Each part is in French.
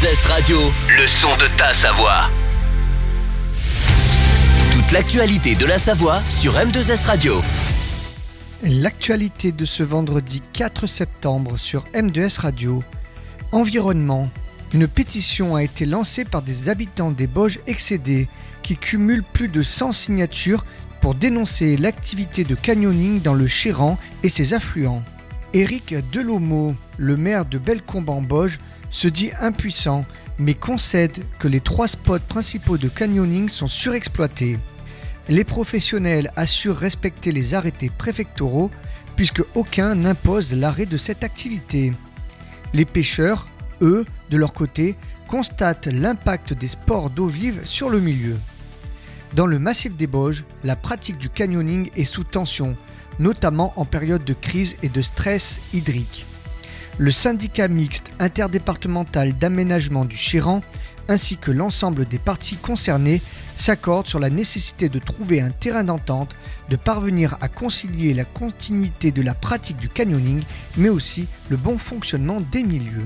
M2S Radio, le son de ta Savoie. Toute l'actualité de la Savoie sur M2S Radio. L'actualité de ce vendredi 4 septembre sur M2S Radio. Environnement. Une pétition a été lancée par des habitants des Bauges excédés qui cumulent plus de 100 signatures pour dénoncer l'activité de canyoning dans le Chéran et ses affluents. Éric Delomeau, le maire de Bellecombe-en-Bauges, se dit impuissant mais concède que les 3 spots principaux de canyoning sont surexploités. Les professionnels assurent respecter les arrêtés préfectoraux puisque aucun n'impose l'arrêt de cette activité. Les pêcheurs, eux, de leur côté, constatent l'impact des sports d'eau vive sur le milieu. Dans le massif des Bauges, la pratique du canyoning est sous tension, notamment en période de crise et de stress hydrique. Le syndicat mixte interdépartemental d'aménagement du Chéran ainsi que l'ensemble des parties concernées s'accordent sur la nécessité de trouver un terrain d'entente, de parvenir à concilier la continuité de la pratique du canyoning, mais aussi le bon fonctionnement des milieux.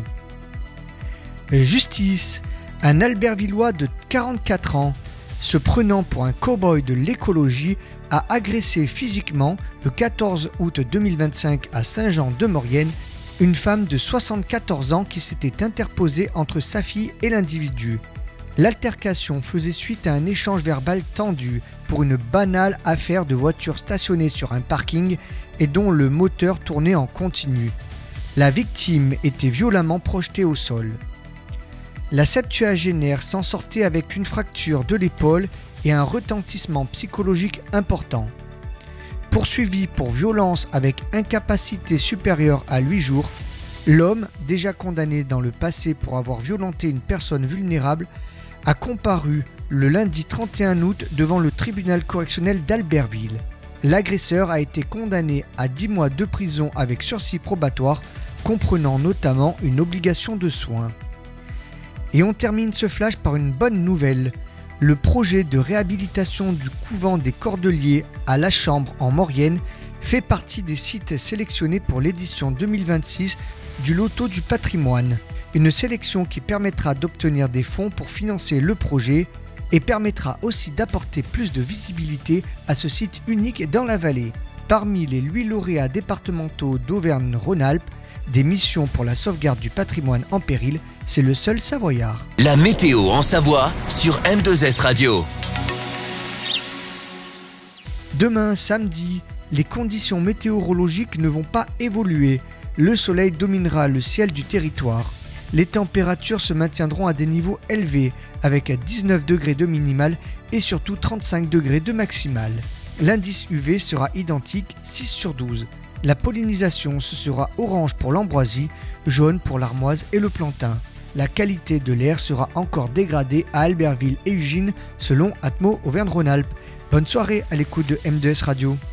Justice. Un Albertvillois de 44 ans, se prenant pour un cow-boy de l'écologie, a agressé physiquement, le 14 août 2025 à Saint-Jean-de-Maurienne, une femme de 74 ans qui s'était interposée entre sa fille et l'individu. L'altercation faisait suite à un échange verbal tendu pour une banale affaire de voiture stationnée sur un parking et dont le moteur tournait en continu. La victime était violemment projetée au sol. La septuagénaire s'en sortait avec une fracture de l'épaule et un retentissement psychologique important. Poursuivi pour violence avec incapacité supérieure à 8 jours, l'homme, déjà condamné dans le passé pour avoir violenté une personne vulnérable, a comparu le lundi 31 août devant le tribunal correctionnel d'Albertville. L'agresseur a été condamné à 10 mois de prison avec sursis probatoire, comprenant notamment une obligation de soins. Et on termine ce flash par une bonne nouvelle. Le projet de réhabilitation du couvent des Cordeliers à La Chambre en Maurienne fait partie des sites sélectionnés pour l'édition 2026 du Loto du patrimoine. Une sélection qui permettra d'obtenir des fonds pour financer le projet et permettra aussi d'apporter plus de visibilité à ce site unique dans la vallée. Parmi les 8 lauréats départementaux d'Auvergne-Rhône-Alpes, des missions pour la sauvegarde du patrimoine en péril, c'est le seul Savoyard. La météo en Savoie sur M2S Radio. Demain, samedi, les conditions météorologiques ne vont pas évoluer. Le soleil dominera le ciel du territoire. Les températures se maintiendront à des niveaux élevés, avec 19 degrés de minimal et surtout 35 degrés de maximal. L'indice UV sera identique, 6 sur 12. La pollinisation, ce sera orange pour l'ambroisie, jaune pour l'armoise et le plantain. La qualité de l'air sera encore dégradée à Albertville et Ugine selon Atmo Auvergne-Rhône-Alpes. Bonne soirée à l'écoute de M2S Radio.